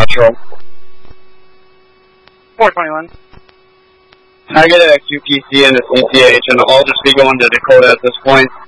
Central. 421. I get a QPC and a CCH, and I'll just be going to Dakota at this point.